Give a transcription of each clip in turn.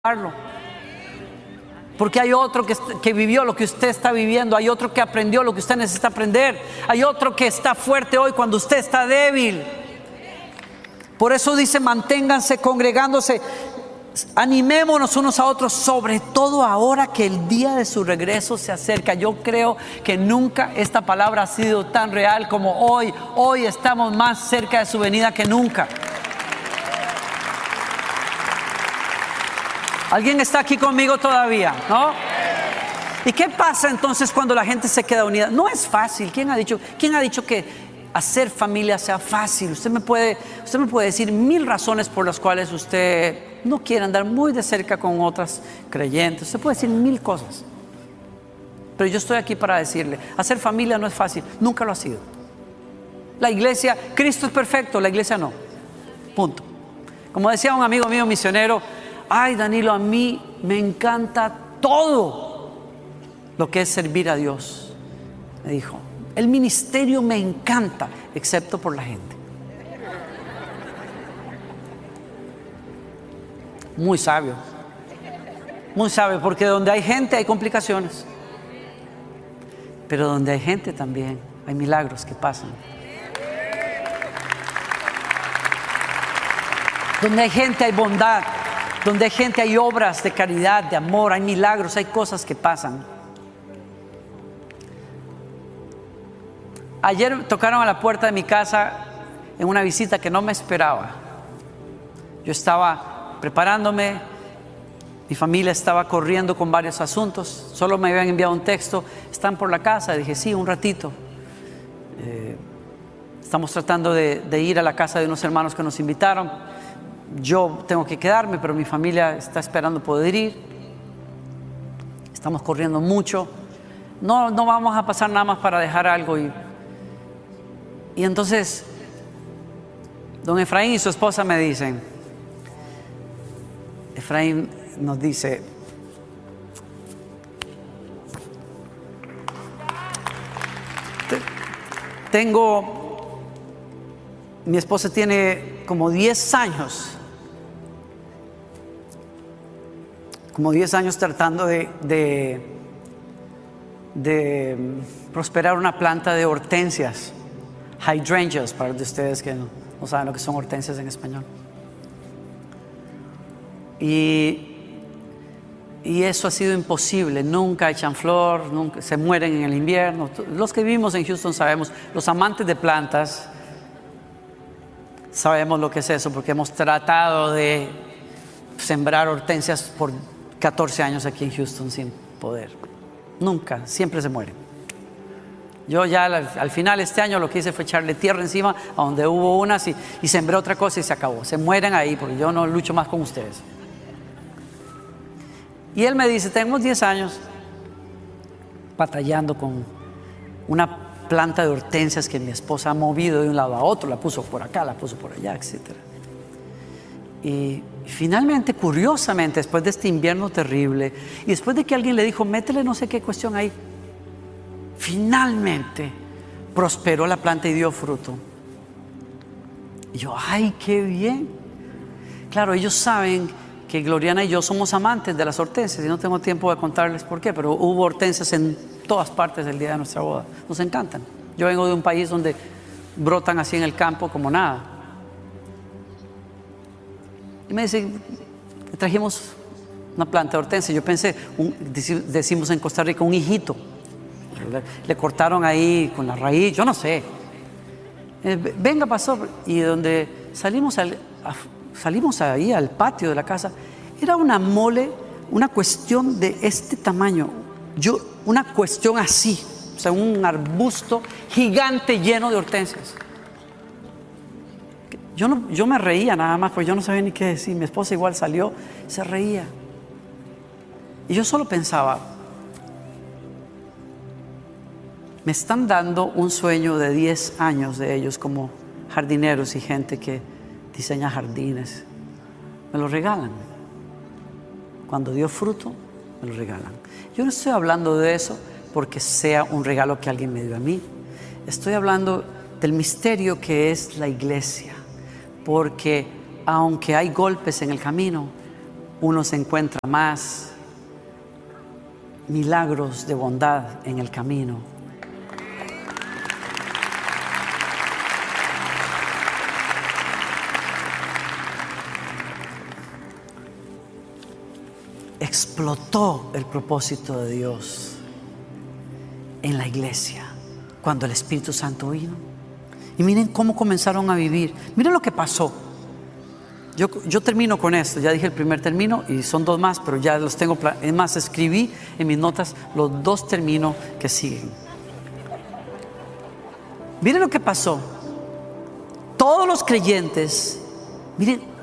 Porque hay otro que vivió lo que usted está viviendo. Hay otro que aprendió lo que usted necesita aprender. Hay otro que está fuerte hoy cuando usted está débil. Por eso dice: manténganse congregándose, animémonos unos a otros, sobre todo ahora que el día de su regreso se acerca. Yo creo que nunca esta palabra ha sido tan real como hoy. Hoy estamos más cerca de su venida que nunca. ¿Alguien está aquí conmigo todavía? ¿No? ¿Y qué pasa entonces cuando la gente se queda unida? No es fácil. ¿Quién ha dicho que hacer familia sea fácil? Usted me puede decir 1000 razones por las cuales usted no quiere andar muy de cerca con otras creyentes. Usted puede decir 1000 cosas. Pero yo estoy aquí para decirle: hacer familia no es fácil. Nunca lo ha sido. La iglesia, Cristo es perfecto, la iglesia no. Punto. Como decía un amigo mío misionero: ay, Danilo, a mí me encanta todo lo que es servir a Dios. Me dijo: el ministerio me encanta, excepto por la gente. Muy sabio, porque donde hay gente hay complicaciones, pero donde hay gente también hay milagros que pasan. Donde hay gente hay bondad. Donde hay gente hay obras de caridad, de amor, hay milagros, hay cosas que pasan. Ayer tocaron a la puerta de mi casa en una visita que no me esperaba. Yo estaba preparándome, mi familia estaba corriendo con varios asuntos, solo me habían enviado un texto: ¿están por la casa? Dije: sí, un ratito. Estamos tratando de ir a la casa de unos hermanos que nos invitaron. Yo tengo que quedarme, pero mi familia está esperando poder ir. Estamos corriendo mucho. No vamos a pasar nada más para dejar algo. Y entonces don Efraín y su esposa me dicen: Efraín nos dice: mi esposa tiene como 10 años tratando de prosperar una planta de hortensias, hydrangeas, para de ustedes que no saben lo que son hortensias en español. Y eso ha sido imposible. Nunca echan flor, nunca, se mueren en el invierno. Los que vivimos en Houston sabemos, los amantes de plantas sabemos lo que es eso, porque hemos tratado de sembrar hortensias por 14 años aquí en Houston sin poder. Nunca, siempre se mueren. Yo ya al final este año lo que hice fue echarle tierra encima a donde hubo unas y sembré otra cosa y se acabó. Se mueren ahí porque yo no lucho más con ustedes. Y él me dice: tenemos 10 años batallando con una planta de hortensias que mi esposa ha movido de un lado a otro, la puso por acá, la puso por allá, etc. Y finalmente, curiosamente, después de este invierno terrible y después de que alguien le dijo: métele no sé qué cuestión ahí, finalmente prosperó la planta y dio fruto. Y yo: ay, qué bien. Claro, ellos saben que Gloriana y yo somos amantes de las hortensias y no tengo tiempo de contarles por qué, pero hubo hortensias en todas partes el día de nuestra boda. Nos encantan. Yo vengo de un país donde brotan así en el campo como nada. Y me dice: trajimos una planta de hortensia. Yo pensé, decimos en Costa Rica, un hijito. Le cortaron ahí con la raíz, yo no sé. Venga, pastor. Y donde salimos ahí al patio de la casa, era una mole, una cuestión de este tamaño. Una cuestión así, o sea, un arbusto gigante lleno de hortensias. Yo me reía nada más, porque yo no sabía ni qué decir. Mi esposa igual salió, se reía. Y yo solo pensaba: me están dando un sueño de 10 años de ellos como jardineros y gente que diseña jardines. Me lo regalan. Cuando dio fruto, me lo regalan. Yo no estoy hablando de eso porque sea un regalo que alguien me dio a mí. Estoy hablando del misterio que es la iglesia. Porque aunque hay golpes en el camino, uno se encuentra más milagros de bondad en el camino. Explotó el propósito de Dios en la iglesia cuando el Espíritu Santo vino. Y miren cómo comenzaron a vivir. Miren lo que pasó. Yo termino con esto. Ya dije el primer término y son dos más, pero ya los tengo. Es más, escribí en mis notas los dos términos que siguen. Miren lo que pasó. Todos los creyentes, miren,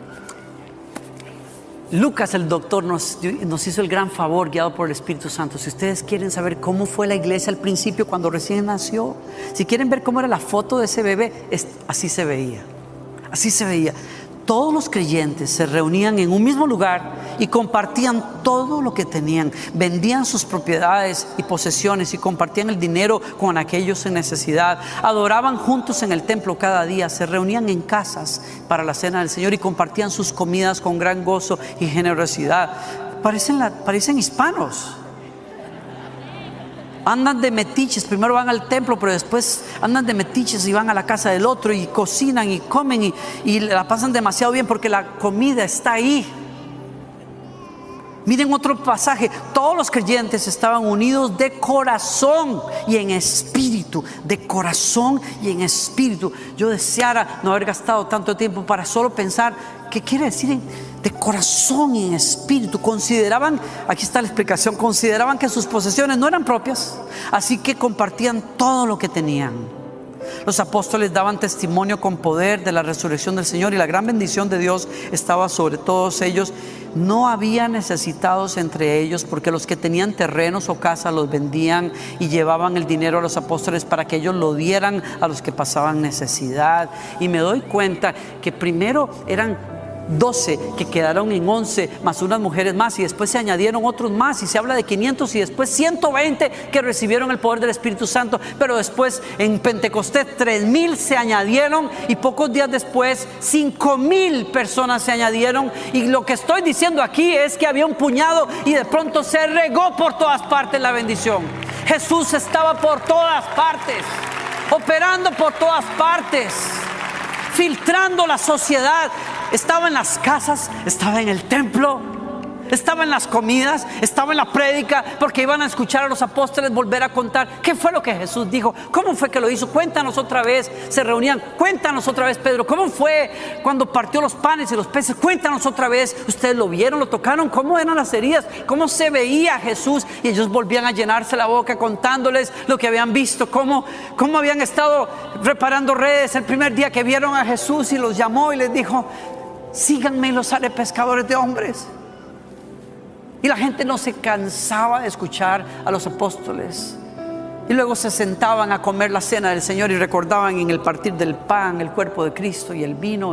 Lucas, el doctor, nos hizo el gran favor, guiado por el Espíritu Santo. Si ustedes quieren saber cómo fue la iglesia al principio cuando recién nació, si quieren ver cómo era la foto de ese bebé, así se veía. Así se veía. Todos los creyentes se reunían en un mismo lugar y compartían todo lo que tenían. Vendían sus propiedades y posesiones y compartían el dinero con aquellos en necesidad. Adoraban juntos en el templo cada día. Se reunían en casas para la cena del Señor y compartían sus comidas con gran gozo y generosidad. Parecen hispanos. Andan de metiches, primero van al templo, pero después andan de metiches y van a la casa del otro y cocinan y comen y la pasan demasiado bien porque la comida está ahí. Miren otro pasaje. Todos los creyentes estaban unidos de corazón y en espíritu. De corazón y en espíritu. Yo deseara no haber gastado tanto tiempo para solo pensar qué quiere decir de corazón y en espíritu. Consideraban, aquí está la explicación, consideraban que sus posesiones no eran propias, así que compartían todo lo que tenían. Los apóstoles daban testimonio con poder de la resurrección del Señor y la gran bendición de Dios estaba sobre todos ellos. No había necesitados entre ellos, porque los que tenían terrenos o casas los vendían y llevaban el dinero a los apóstoles para que ellos lo dieran a los que pasaban necesidad. Y me doy cuenta que primero eran 12 que quedaron en 11 más unas mujeres más, y después se añadieron otros más, y se habla de 500 y después 120 que recibieron el poder del Espíritu Santo. Pero después en Pentecostés 3,000 se añadieron, y pocos días después 5,000 personas se añadieron. Y lo que estoy diciendo aquí es que había un puñado y de pronto se regó por todas partes la bendición. Jesús estaba por todas partes, operando por todas partes, filtrando la sociedad. Estaba en las casas, estaba en el templo, estaba en las comidas, estaba en la prédica, porque iban a escuchar a los apóstoles volver a contar qué fue lo que Jesús dijo, cómo fue que lo hizo. Cuéntanos otra vez. Se reunían, cuéntanos otra vez, Pedro, cómo fue cuando partió los panes y los peces. Cuéntanos otra vez. Ustedes lo vieron, lo tocaron, cómo eran las heridas, cómo se veía Jesús. Y ellos volvían a llenarse la boca contándoles lo que habían visto, cómo habían estado reparando redes el primer día que vieron a Jesús, y los llamó y les dijo: síganme y los haré pescadores de hombres. Y la gente no se cansaba de escuchar a los apóstoles. Y luego se sentaban a comer la cena del Señor y recordaban en el partir del pan el cuerpo de Cristo y el vino.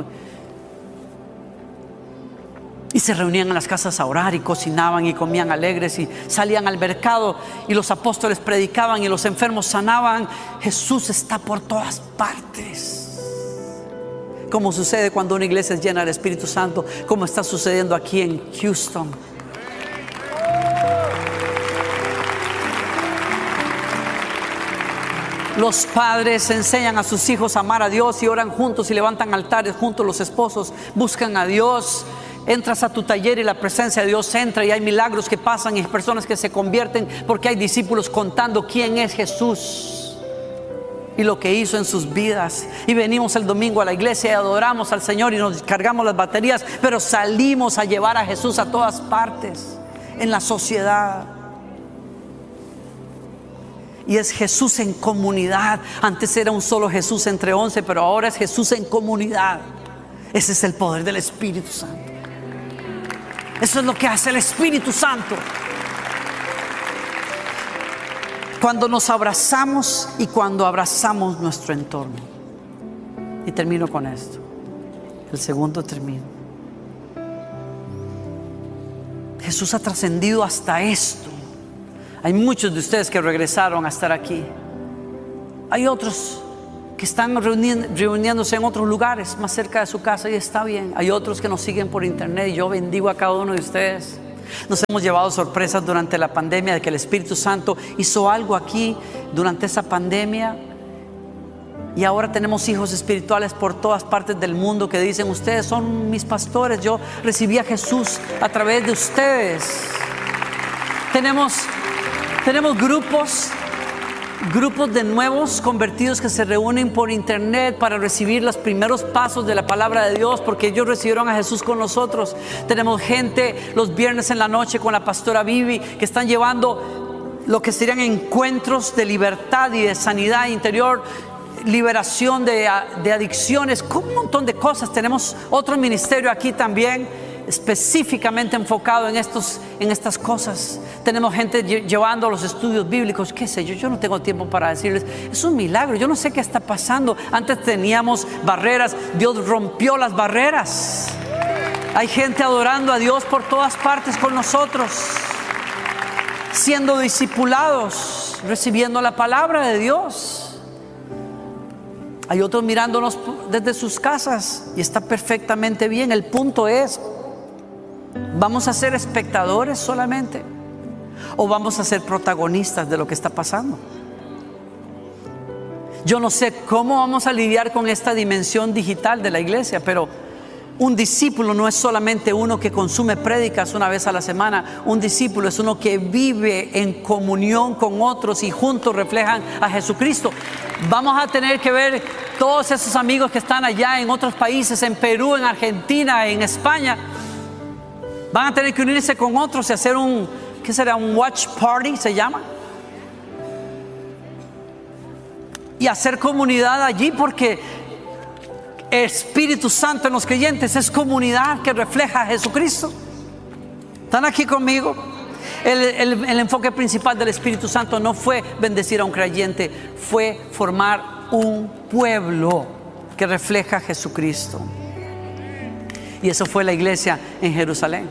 Y se reunían en las casas a orar y cocinaban y comían alegres y salían al mercado y los apóstoles predicaban y los enfermos sanaban. Jesús está por todas partes. Como sucede cuando una iglesia es llena del Espíritu Santo, como está sucediendo aquí en Houston. Los padres enseñan a sus hijos a amar a Dios y oran juntos y levantan altares juntos. Los esposos buscan a Dios. Entras a tu taller y la presencia de Dios entra, y hay milagros que pasan y personas que se convierten porque hay discípulos contando quién es Jesús y lo que hizo en sus vidas. Y venimos el domingo a la iglesia y adoramos al Señor y nos cargamos las baterías, pero salimos a llevar a Jesús a todas partes en la sociedad. Y es Jesús en comunidad. Antes era un solo Jesús entre 11, pero ahora es Jesús en comunidad. Ese es el poder del Espíritu Santo. Eso es lo que hace el Espíritu Santo. Cuando nos abrazamos y cuando abrazamos nuestro entorno. Y termino con esto. El segundo termino. Jesús ha trascendido hasta esto. Hay muchos de ustedes que regresaron a estar aquí. Hay otros que están reuniéndose en otros lugares más cerca de su casa, y está bien. Hay otros que nos siguen por internet, y yo bendigo a cada uno de ustedes. Nos hemos llevado sorpresas durante la pandemia de que el Espíritu Santo hizo algo aquí durante esa pandemia. Y ahora tenemos hijos espirituales por todas partes del mundo que dicen: ustedes son mis pastores, yo recibí a Jesús a través de ustedes. Tenemos grupos de nuevos convertidos que se reúnen por internet para recibir los primeros pasos de la palabra de Dios, porque ellos recibieron a Jesús con nosotros. Tenemos gente los viernes en la noche con la pastora Vivi que están llevando lo que serían encuentros de libertad y de sanidad interior, liberación de adicciones, con un montón de cosas. Tenemos otro ministerio aquí también específicamente enfocado en estas cosas. Tenemos gente llevando los estudios bíblicos, qué sé yo no tengo tiempo para decirles. Es un milagro, yo no sé qué está pasando. Antes teníamos barreras, Dios rompió las barreras. Hay gente adorando a Dios por todas partes con nosotros, siendo discipulados, recibiendo la palabra de Dios. Hay otros mirándonos desde sus casas, y está perfectamente bien. El punto es: ¿vamos a ser espectadores solamente o vamos a ser protagonistas de lo que está pasando? Yo no sé cómo vamos a lidiar con esta dimensión digital de la iglesia, pero un discípulo no es solamente uno que consume prédicas una vez a la semana. Un discípulo es uno que vive en comunión con otros y juntos reflejan a Jesucristo. Vamos a tener que ver todos esos amigos que están allá en otros países, en Perú, en Argentina, en España. Van a tener que unirse con otros y hacer ¿qué será? Un watch party se llama. Y hacer comunidad allí, porque Espíritu Santo en los creyentes es comunidad que refleja a Jesucristo. ¿Están aquí conmigo? El enfoque principal del Espíritu Santo no fue bendecir a un creyente, fue formar un pueblo que refleja a Jesucristo. Y eso fue la iglesia en Jerusalén.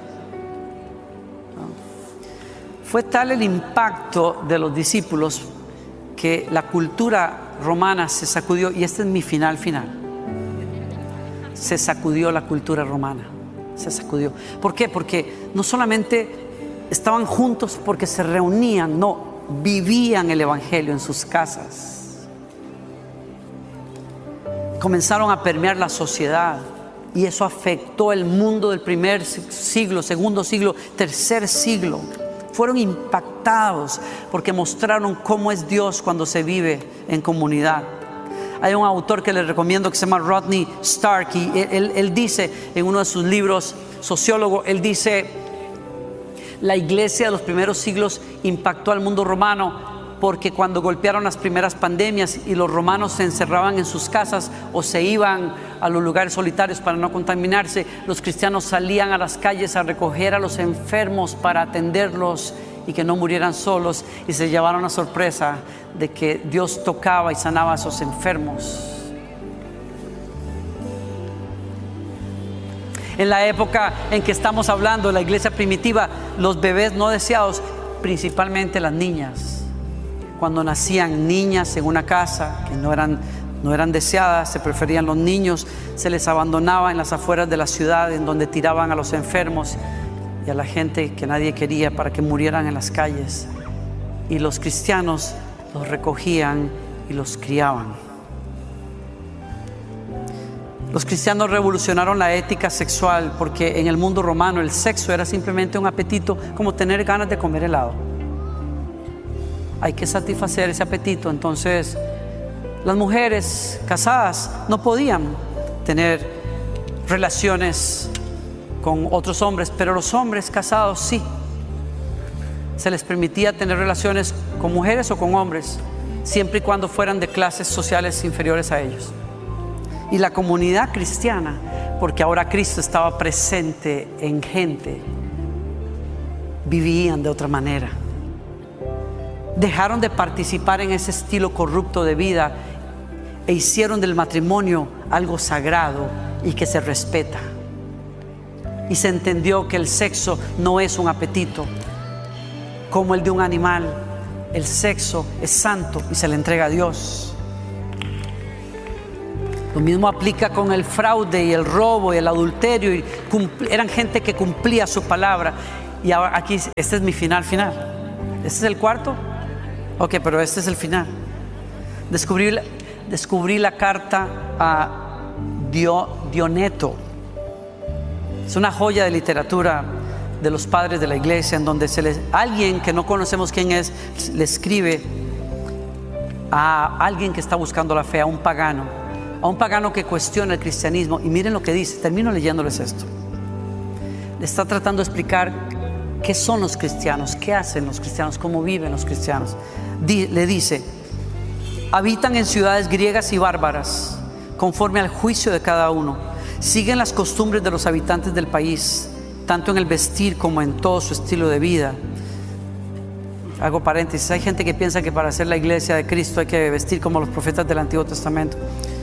Fue tal el impacto de los discípulos que la cultura romana se sacudió. Y este es mi final. Se sacudió la cultura romana. Se sacudió. ¿Por qué? Porque no solamente estaban juntos porque se reunían, no, vivían el evangelio en sus casas. Comenzaron a permear la sociedad, y eso afectó el mundo del primer siglo, segundo siglo, tercer siglo. Fueron impactados porque mostraron cómo es Dios cuando se vive en comunidad. Hay un autor que les recomiendo que se llama Rodney Stark, y él dice en uno de sus libros, sociólogo, él dice: la iglesia de los primeros siglos impactó al mundo romano porque cuando golpearon las primeras pandemias y los romanos se encerraban en sus casas o se iban a los lugares solitarios para no contaminarse, los cristianos salían a las calles a recoger a los enfermos para atenderlos y que no murieran solos, y se llevaron la sorpresa de que Dios tocaba y sanaba a esos enfermos. En la época en que estamos hablando, la iglesia primitiva, los bebés no deseados, principalmente las niñas, cuando nacían niñas en una casa que no eran deseadas, se preferían los niños, se les abandonaba en las afueras de la ciudad, en donde tiraban a los enfermos y a la gente que nadie quería para que murieran en las calles, y los cristianos los recogían y los criaban. Los cristianos revolucionaron la ética sexual, porque en el mundo romano el sexo era simplemente un apetito, como tener ganas de comer helado. Hay que satisfacer ese apetito. Entonces las mujeres casadas no podían tener relaciones con otros hombres, pero los hombres casados sí. Se les permitía tener relaciones con mujeres o con hombres, siempre y cuando fueran de clases sociales inferiores a ellos. Y la comunidad cristiana, porque ahora Cristo estaba presente en gente, vivían de otra manera. Dejaron de participar en ese estilo corrupto de vida e hicieron del matrimonio algo sagrado y que se respeta. Y se entendió que el sexo no es un apetito como el de un animal. El sexo es santo y se le entrega a Dios. Lo mismo aplica con el fraude y el robo y el adulterio. Y eran gente que cumplía su palabra. Y ahora aquí, este es mi final. ¿Este es el cuarto? Ok, pero este es el final. Descubrí la carta a Dioneto. Es una joya de literatura de los padres de la iglesia, en donde alguien que no conocemos quién es, le escribe a alguien que está buscando la fe, a un pagano que cuestiona el cristianismo. Y miren lo que dice, termino leyéndoles esto. Le está tratando de explicar qué son los cristianos, qué hacen los cristianos, cómo viven los cristianos. Le dice: habitan en ciudades griegas y bárbaras, conforme al juicio de cada uno. Siguen las costumbres de los habitantes del país, tanto en el vestir como en todo su estilo de vida. Hago paréntesis, hay gente que piensa que para ser la iglesia de Cristo hay que vestir como los profetas del Antiguo Testamento.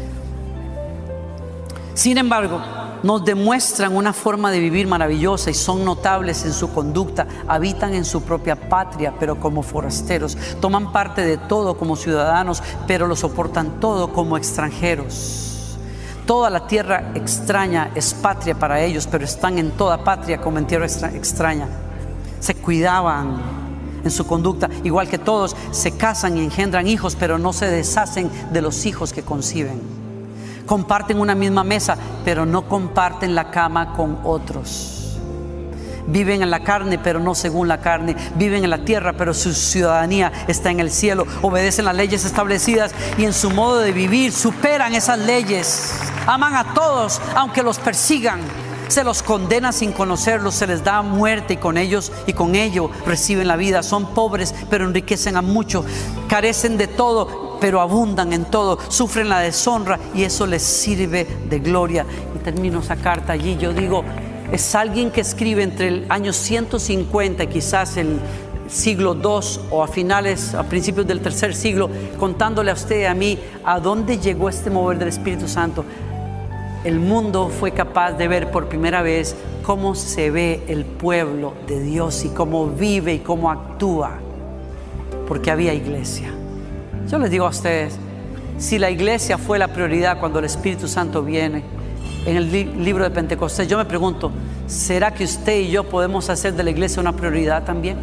Sin embargo, nos demuestran una forma de vivir maravillosa y son notables en su conducta. Habitan en su propia patria, pero como forasteros. Toman parte de todo como ciudadanos, pero lo soportan todo como extranjeros. Toda la tierra extraña es patria para ellos, pero están en toda patria como en tierra extraña. Se cuidaban en su conducta, igual que todos. Se casan y engendran hijos, pero no se deshacen de los hijos que conciben. Comparten una misma mesa, pero no comparten la cama con otros. Viven en la carne, pero no según la carne. Viven en la tierra, pero su ciudadanía está en el cielo. Obedecen las leyes establecidas y en su modo de vivir superan esas leyes. Aman a todos, aunque los persigan. Se los condena sin conocerlos, se les da muerte y con ello reciben la vida. Son pobres, pero enriquecen a muchos. Carecen de todo, pero abundan en todo. Sufren la deshonra y eso les sirve de gloria. Y termino esa carta allí. Yo digo, es alguien que escribe entre el año 150 y quizás el siglo II o a principios del tercer siglo, contándole a usted y a mí a dónde llegó este mover del Espíritu Santo. El mundo fue capaz de ver por primera vez cómo se ve el pueblo de Dios y cómo vive y cómo actúa, porque había iglesia. Yo les digo a ustedes, si la iglesia fue la prioridad cuando el Espíritu Santo viene en el libro de Pentecostés, yo me pregunto, ¿será que usted y yo podemos hacer de la iglesia una prioridad también?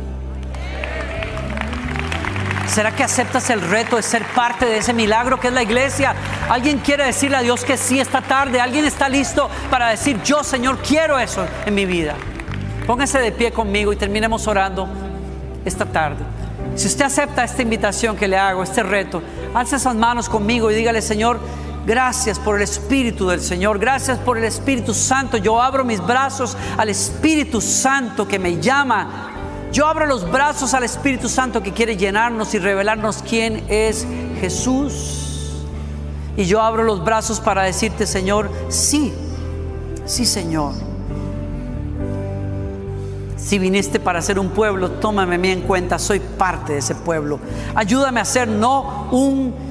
¿Será que aceptas el reto de ser parte de ese milagro que es la iglesia? ¿Alguien quiere decirle a Dios que sí esta tarde? ¿Alguien está listo para decir, yo, Señor, quiero eso en mi vida? Póngase de pie conmigo y terminemos orando esta tarde. Si usted acepta esta invitación que le hago, este reto, alce esas manos conmigo y dígale: Señor, gracias por el Espíritu del Señor, gracias por el Espíritu Santo. Yo abro mis brazos al Espíritu Santo que me llama. Yo abro los brazos al Espíritu Santo que quiere llenarnos y revelarnos quién es Jesús. Y yo abro los brazos para decirte, Señor, sí, sí, Señor. Si viniste para ser un pueblo, tómame a mí en cuenta, soy parte de ese pueblo. Ayúdame a ser no un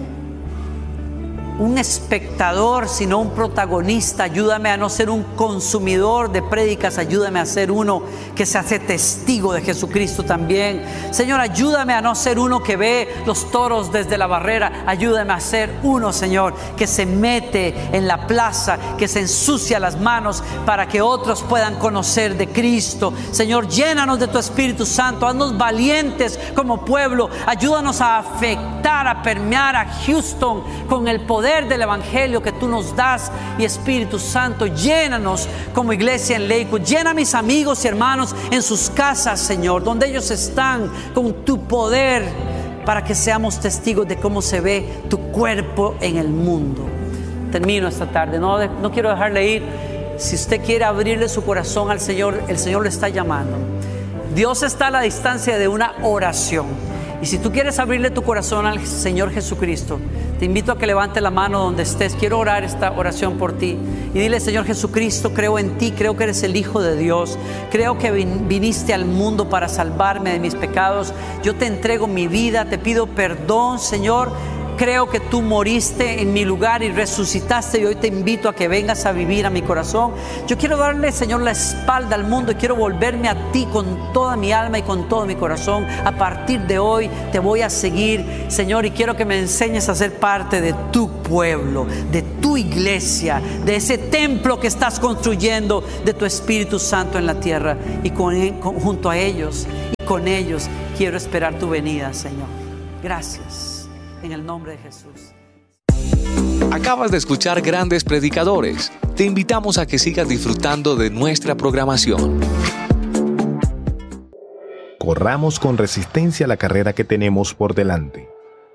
espectador, sino un protagonista. Ayúdame a no ser un consumidor de prédicas, ayúdame a ser uno que se hace testigo de Jesucristo también. Señor, ayúdame a no ser uno que ve los toros desde la barrera, ayúdame a ser uno, Señor, que se mete en la plaza, que se ensucia las manos para que otros puedan conocer de Cristo. Señor, llénanos de tu Espíritu Santo, haznos valientes como pueblo, ayúdanos a afectar, a permear a Houston con el poder del Evangelio que tú nos das. Y Espíritu Santo, llénanos como iglesia en Lakewood. Llena a mis amigos y hermanos en sus casas, Señor, donde ellos están, con tu poder, para que seamos testigos de cómo se ve tu cuerpo en el mundo. Termino esta tarde, no quiero dejarle ir. Si usted quiere abrirle su corazón al Señor, el Señor le está llamando. Dios está a la distancia de una oración. Y si tú quieres abrirle tu corazón al Señor Jesucristo, te invito a que levante la mano donde estés. Quiero orar esta oración por ti. Y dile: Señor Jesucristo, creo en ti, creo que eres el Hijo de Dios. Creo que viniste al mundo para salvarme de mis pecados. Yo te entrego mi vida, te pido perdón, Señor. creo que tú moriste en mi lugar y resucitaste, y hoy te invito a que vengas a vivir a mi corazón. Yo quiero darle, Señor, la espalda al mundo y quiero volverme a ti con toda mi alma y con todo mi corazón. A partir de hoy te voy a seguir, Señor, y quiero que me enseñes a ser parte de tu pueblo, de tu iglesia, de ese templo que estás construyendo, de tu Espíritu Santo en la tierra, y junto a ellos y con ellos quiero esperar tu venida, Señor. Gracias, en el nombre de Jesús. Acabas de escuchar Grandes Predicadores. Te invitamos a que sigas disfrutando de nuestra programación. Corramos con resistencia la carrera que tenemos por delante,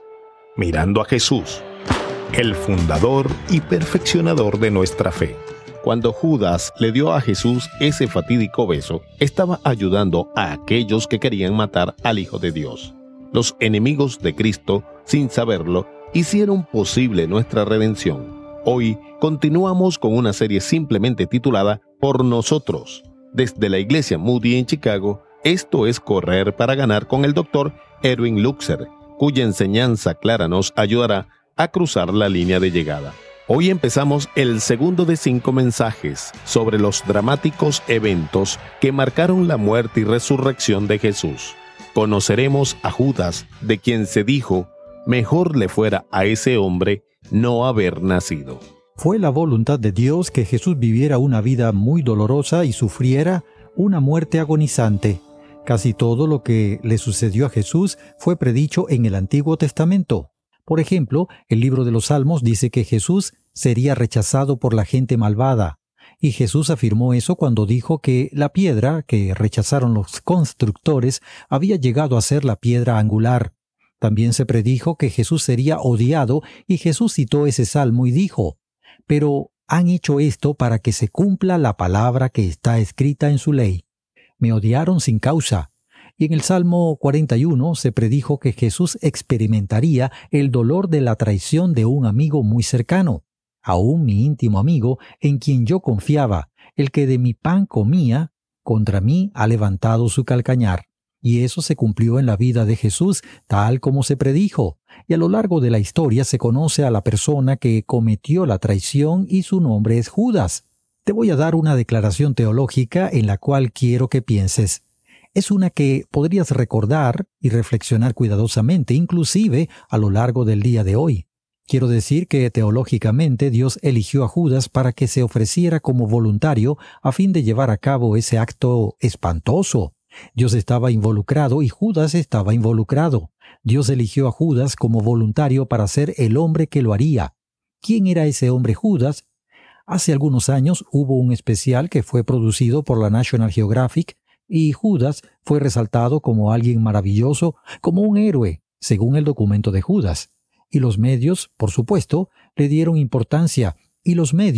mirando a Jesús, el fundador y perfeccionador de nuestra fe. Cuando Judas le dio a Jesús ese fatídico beso, estaba ayudando a aquellos que querían matar al Hijo de Dios. Los enemigos de Cristo, sin saberlo, hicieron posible nuestra redención. Hoy continuamos con una serie simplemente titulada Por Nosotros. Desde la Iglesia Moody en Chicago, esto es Correr para Ganar con el Dr. Erwin Lutzer, cuya enseñanza clara nos ayudará a cruzar la línea de llegada. Hoy empezamos el segundo de 5 mensajes sobre los dramáticos eventos que marcaron la muerte y resurrección de Jesús. Conoceremos a Judas, de quien se dijo, mejor le fuera a ese hombre no haber nacido. Fue la voluntad de Dios que Jesús viviera una vida muy dolorosa y sufriera una muerte agonizante. Casi todo lo que le sucedió a Jesús fue predicho en el Antiguo Testamento. Por ejemplo, el libro de los Salmos dice que Jesús sería rechazado por la gente malvada. Y Jesús afirmó eso cuando dijo que la piedra que rechazaron los constructores había llegado a ser la piedra angular. También se predijo que Jesús sería odiado y Jesús citó ese salmo y dijo, «Pero han hecho esto para que se cumpla la palabra que está escrita en su ley. Me odiaron sin causa». Y en el Salmo 41 se predijo que Jesús experimentaría el dolor de la traición de un amigo muy cercano. Aún mi íntimo amigo, en quien yo confiaba, el que de mi pan comía, contra mí ha levantado su calcañar. Y eso se cumplió en la vida de Jesús, tal como se predijo. Y a lo largo de la historia se conoce a la persona que cometió la traición y su nombre es Judas. Te voy a dar una declaración teológica en la cual quiero que pienses. Es una que podrías recordar y reflexionar cuidadosamente, inclusive a lo largo del día de hoy. Quiero decir que teológicamente Dios eligió a Judas para que se ofreciera como voluntario a fin de llevar a cabo ese acto espantoso. Dios estaba involucrado y Judas estaba involucrado. Dios eligió a Judas como voluntario para ser el hombre que lo haría. ¿Quién era ese hombre Judas? Hace algunos años hubo un especial que fue producido por la National Geographic y Judas fue resaltado como alguien maravilloso, como un héroe, según el documento de Judas. Y los medios, por supuesto, le dieron importancia. Y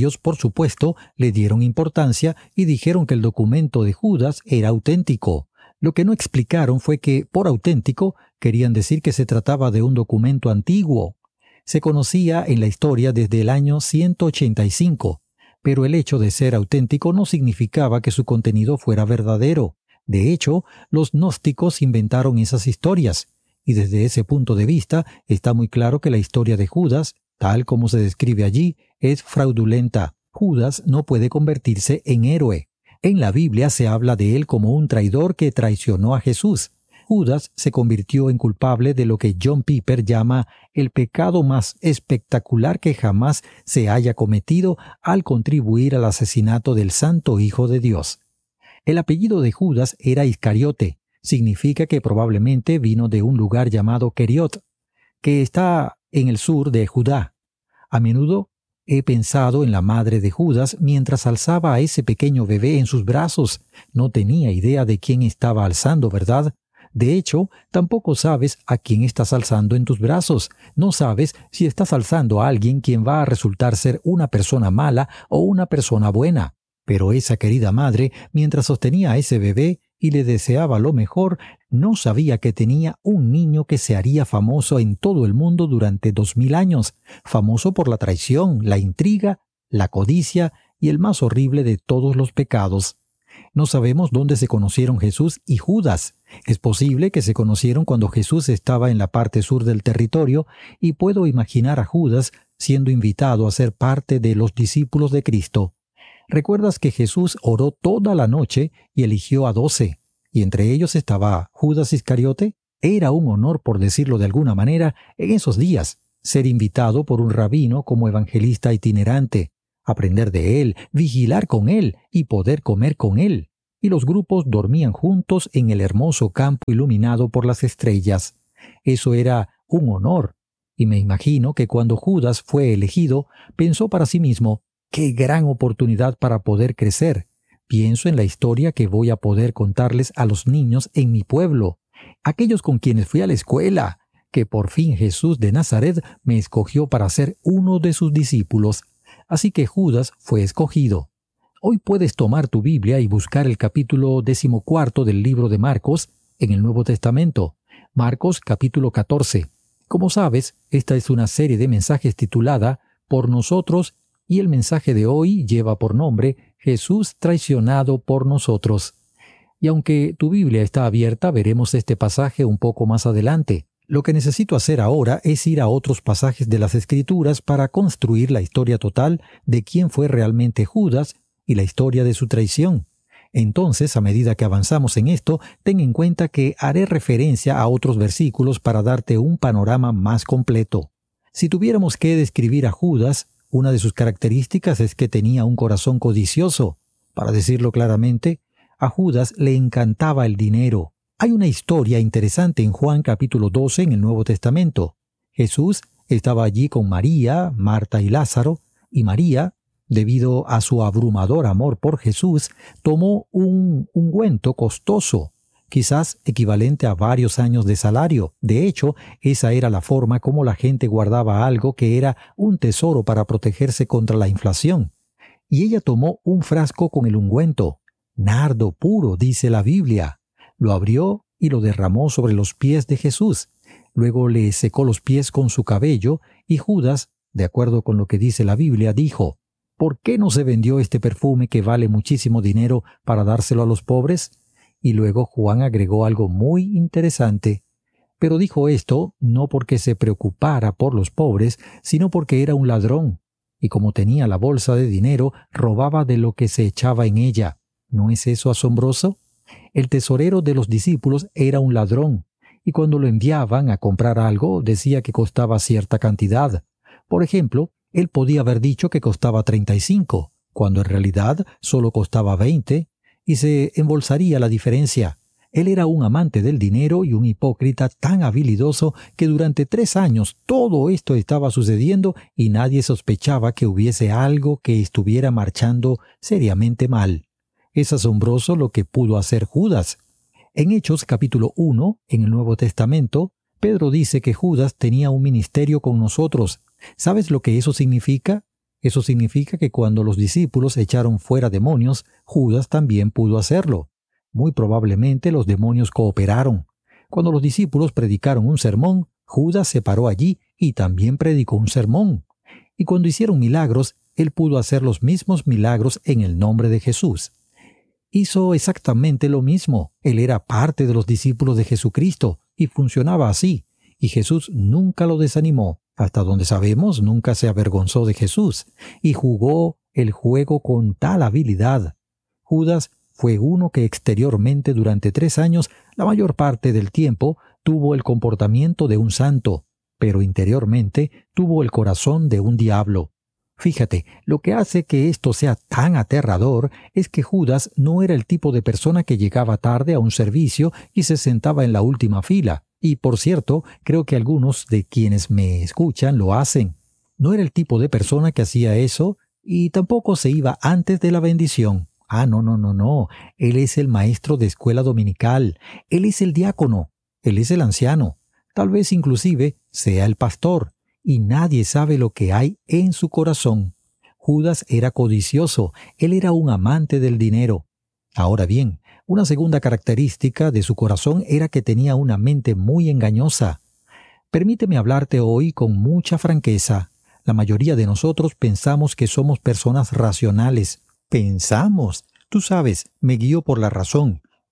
dijeron que el documento de Judas era auténtico. Lo que no explicaron fue que, por auténtico, querían decir que se trataba de un documento antiguo. Se conocía en la historia desde el año 185, pero el hecho de ser auténtico no significaba que su contenido fuera verdadero. De hecho, los gnósticos inventaron esas historias. Y desde ese punto de vista, está muy claro que la historia de Judas, tal como se describe allí, es fraudulenta. Judas no puede convertirse en héroe. En la Biblia se habla de él como un traidor que traicionó a Jesús. Judas se convirtió en culpable de lo que John Piper llama el pecado más espectacular que jamás se haya cometido al contribuir al asesinato del Santo Hijo de Dios. El apellido de Judas era Iscariote. Significa que probablemente vino de un lugar llamado Keriot, que está en el sur de Judá. A menudo he pensado en la madre de Judas mientras alzaba a ese pequeño bebé en sus brazos. No tenía idea de quién estaba alzando, ¿verdad? De hecho, tampoco sabes a quién estás alzando en tus brazos. No sabes si estás alzando a alguien quien va a resultar ser una persona mala o una persona buena. Pero esa querida madre, mientras sostenía a ese bebé y le deseaba lo mejor, no sabía que tenía un niño que se haría famoso en todo el mundo durante 2000 años, famoso por la traición, la intriga, la codicia y el más horrible de todos los pecados. No sabemos dónde se conocieron Jesús y Judas. Es posible que se conocieron cuando Jesús estaba en la parte sur del territorio y puedo imaginar a Judas siendo invitado a ser parte de los discípulos de Cristo. ¿Recuerdas que Jesús oró toda la noche y eligió a 12? Y entre ellos estaba Judas Iscariote. Era un honor, por decirlo de alguna manera, en esos días, ser invitado por un rabino como evangelista itinerante, aprender de él, vigilar con él y poder comer con él. Y los grupos dormían juntos en el hermoso campo iluminado por las estrellas. Eso era un honor. Y me imagino que cuando Judas fue elegido, pensó para sí mismo, ¡qué gran oportunidad para poder crecer! Pienso en la historia que voy a poder contarles a los niños en mi pueblo, aquellos con quienes fui a la escuela, que por fin Jesús de Nazaret me escogió para ser uno de sus discípulos. Así que Judas fue escogido. Hoy puedes tomar tu Biblia y buscar el capítulo 14 del libro de Marcos en el Nuevo Testamento. Marcos capítulo 14. Como sabes, esta es una serie de mensajes titulada Por nosotros, y el mensaje de hoy lleva por nombre Jesús traicionado por nosotros. Y aunque tu Biblia está abierta, veremos este pasaje un poco más adelante. Lo que necesito hacer ahora es ir a otros pasajes de las Escrituras para construir la historia total de quién fue realmente Judas y la historia de su traición. Entonces, a medida que avanzamos en esto, ten en cuenta que haré referencia a otros versículos para darte un panorama más completo. Si tuviéramos que describir a Judas, una de sus características es que tenía un corazón codicioso. Para decirlo claramente, a Judas le encantaba el dinero. Hay una historia interesante en Juan capítulo 12 en el Nuevo Testamento. Jesús estaba allí con María, Marta y Lázaro, y María, debido a su abrumador amor por Jesús, tomó un ungüento costoso, quizás equivalente a varios años de salario. De hecho, esa era la forma como la gente guardaba algo que era un tesoro para protegerse contra la inflación. Y ella tomó un frasco con el ungüento, nardo puro, dice la Biblia. Lo abrió y lo derramó sobre los pies de Jesús. Luego le secó los pies con su cabello y Judas, de acuerdo con lo que dice la Biblia, dijo, ¿por qué no se vendió este perfume que vale muchísimo dinero para dárselo a los pobres? Y luego Juan agregó algo muy interesante. Pero dijo esto no porque se preocupara por los pobres, sino porque era un ladrón. Y como tenía la bolsa de dinero, robaba de lo que se echaba en ella. ¿No es eso asombroso? El tesorero de los discípulos era un ladrón, y cuando lo enviaban a comprar algo, decía que costaba cierta cantidad. Por ejemplo, él podía haber dicho que costaba 35, cuando en realidad solo costaba 20, y se embolsaría la diferencia. Él era un amante del dinero y un hipócrita tan habilidoso que durante 3 años todo esto estaba sucediendo y nadie sospechaba que hubiese algo que estuviera marchando seriamente mal. Es asombroso lo que pudo hacer Judas. En Hechos capítulo 1, en el Nuevo Testamento, Pedro dice que Judas tenía un ministerio con nosotros. ¿Sabes lo que eso significa? Eso significa que cuando los discípulos echaron fuera demonios, Judas también pudo hacerlo. Muy probablemente los demonios cooperaron. Cuando los discípulos predicaron un sermón, Judas se paró allí y también predicó un sermón. Y cuando hicieron milagros, él pudo hacer los mismos milagros en el nombre de Jesús. Hizo exactamente lo mismo. Él era parte de los discípulos de Jesucristo y funcionaba así. Y Jesús nunca lo desanimó. Hasta donde sabemos, nunca se avergonzó de Jesús y jugó el juego con tal habilidad. Judas fue uno que exteriormente durante 3 años, la mayor parte del tiempo, tuvo el comportamiento de un santo, pero interiormente tuvo el corazón de un diablo. Fíjate, lo que hace que esto sea tan aterrador es que Judas no era el tipo de persona que llegaba tarde a un servicio y se sentaba en la última fila. Y, por cierto, creo que algunos de quienes me escuchan lo hacen. No era el tipo de persona que hacía eso y tampoco se iba antes de la bendición. No. Él es el maestro de escuela dominical. Él es el diácono. Él es el anciano. Tal vez inclusive sea el pastor. Y nadie sabe lo que hay en su corazón. Judas era codicioso. Él era un amante del dinero. Ahora bien, una segunda característica de su corazón era que tenía una mente muy engañosa. Permíteme hablarte hoy con mucha franqueza. La mayoría de nosotros pensamos que somos personas racionales. Pensamos. Tú sabes, me guío por la razón.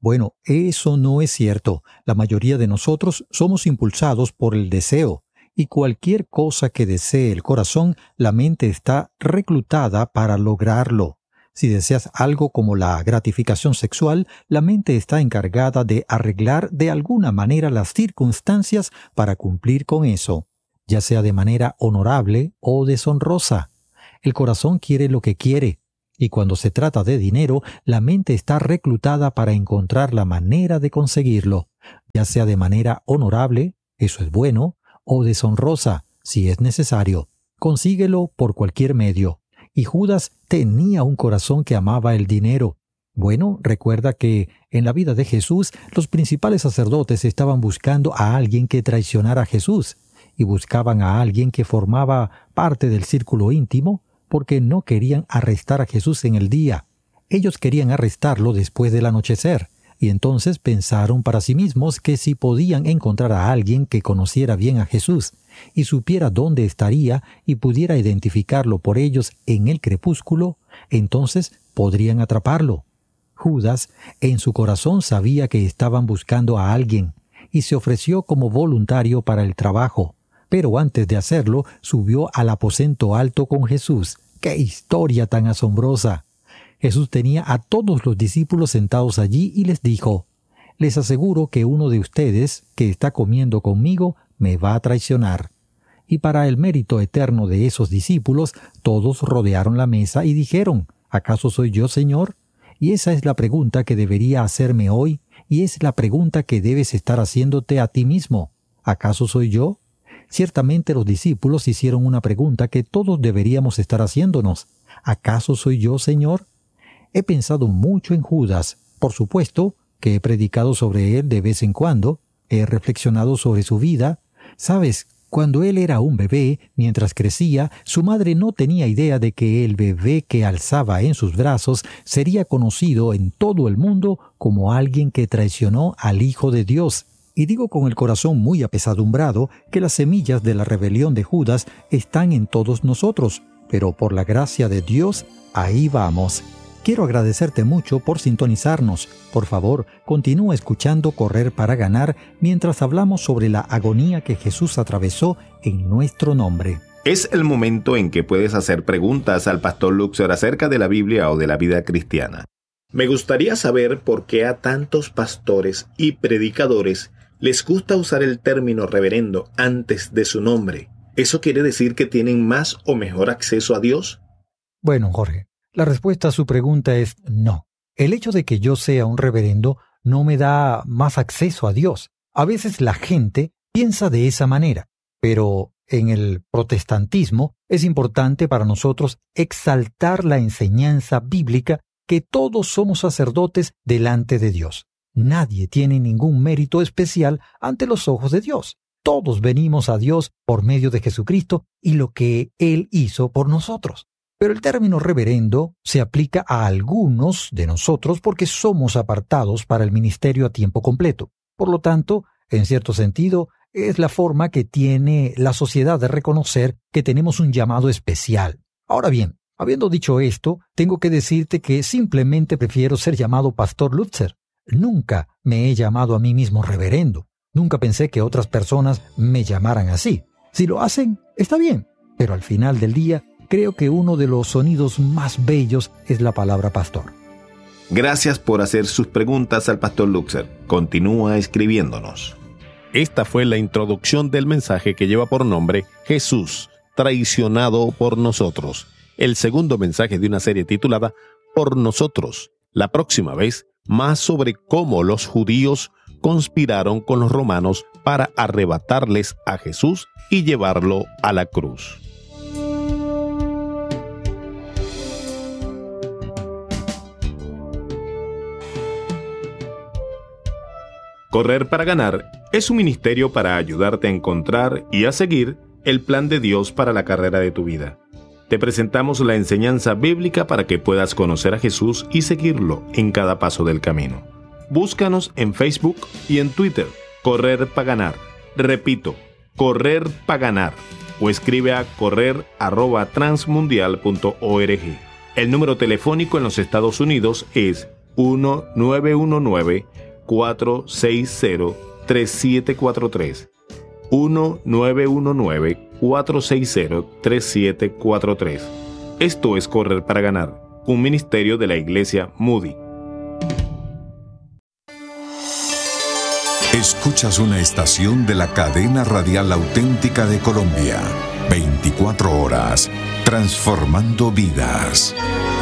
Bueno, eso no es cierto. La mayoría de nosotros somos impulsados por el deseo, y cualquier cosa que desee el corazón, la mente está reclutada para lograrlo. Si deseas algo como la gratificación sexual, la mente está encargada de arreglar de alguna manera las circunstancias para cumplir con eso, ya sea de manera honorable o deshonrosa. El corazón quiere lo que quiere, y cuando se trata de dinero, la mente está reclutada para encontrar la manera de conseguirlo, ya sea de manera honorable, eso es bueno, o deshonrosa, si es necesario. Consíguelo por cualquier medio. Y Judas tenía un corazón que amaba el dinero. Bueno, recuerda que en la vida de Jesús, los principales sacerdotes estaban buscando a alguien que traicionara a Jesús, y buscaban a alguien que formaba parte del círculo íntimo, porque no querían arrestar a Jesús en el día. Ellos querían arrestarlo después del anochecer, y entonces pensaron para sí mismos que si podían encontrar a alguien que conociera bien a Jesús, y supiera dónde estaría y pudiera identificarlo por ellos en el crepúsculo, entonces podrían atraparlo. Judas, en su corazón, sabía que estaban buscando a alguien, y se ofreció como voluntario para el trabajo. Pero antes de hacerlo, subió al aposento alto con Jesús. ¡Qué historia tan asombrosa! Jesús tenía a todos los discípulos sentados allí y les dijo: «Les aseguro que uno de ustedes, que está comiendo conmigo, me va a traicionar». Y para el mérito eterno de esos discípulos, todos rodearon la mesa y dijeron: «¿Acaso soy yo, Señor?». Y esa es la pregunta que debería hacerme hoy, y es la pregunta que debes estar haciéndote a ti mismo. ¿Acaso soy yo? Ciertamente los discípulos hicieron una pregunta que todos deberíamos estar haciéndonos. ¿Acaso soy yo, Señor? He pensado mucho en Judas. Por supuesto que he predicado sobre él de vez en cuando. He reflexionado sobre su vida. ¿Sabes? Cuando él era un bebé, mientras crecía, su madre no tenía idea de que el bebé que alzaba en sus brazos sería conocido en todo el mundo como alguien que traicionó al Hijo de Dios. Y digo con el corazón muy apesadumbrado que las semillas de la rebelión de Judas están en todos nosotros, pero por la gracia de Dios, ahí vamos. Quiero agradecerte mucho por sintonizarnos. Por favor, continúa escuchando Correr para Ganar mientras hablamos sobre la agonía que Jesús atravesó en nuestro nombre. Es el momento en que puedes hacer preguntas al Pastor Luxer acerca de la Biblia o de la vida cristiana. Me gustaría saber por qué a tantos pastores y predicadores les gusta usar el término reverendo antes de su nombre. ¿Eso quiere decir que tienen más o mejor acceso a Dios? Bueno, Jorge, la respuesta a su pregunta es no. El hecho de que yo sea un reverendo no me da más acceso a Dios. A veces la gente piensa de esa manera, pero en el protestantismo es importante para nosotros exaltar la enseñanza bíblica que todos somos sacerdotes delante de Dios. Nadie tiene ningún mérito especial ante los ojos de Dios. Todos venimos a Dios por medio de Jesucristo y lo que Él hizo por nosotros. Pero el término reverendo se aplica a algunos de nosotros porque somos apartados para el ministerio a tiempo completo. Por lo tanto, en cierto sentido, es la forma que tiene la sociedad de reconocer que tenemos un llamado especial. Ahora bien, habiendo dicho esto, tengo que decirte que simplemente prefiero ser llamado Pastor Lutzer. Nunca me he llamado a mí mismo reverendo. Nunca pensé que otras personas me llamaran así. Si lo hacen, está bien. Pero al final del día, creo que uno de los sonidos más bellos es la palabra pastor. Gracias por hacer sus preguntas al Pastor Luxer. Continúa escribiéndonos. Esta fue la introducción del mensaje que lleva por nombre Jesús, traicionado por nosotros. El segundo mensaje de una serie titulada Por nosotros. La próxima vez, más sobre cómo los judíos conspiraron con los romanos para arrebatarles a Jesús y llevarlo a la cruz. Correr para Ganar es un ministerio para ayudarte a encontrar y a seguir el plan de Dios para la carrera de tu vida. Te presentamos la enseñanza bíblica para que puedas conocer a Jesús y seguirlo en cada paso del camino. Búscanos en Facebook y en Twitter, Correr para Ganar. Repito, Correr para Ganar. O escribe a correr@transmundial.org. El número telefónico en los Estados Unidos es 1-919-460-3743. 1-919-460-3743. Esto es Correr para Ganar, un ministerio de la Iglesia Moody. Escuchas una estación de la cadena radial auténtica de Colombia. 24 horas, transformando vidas.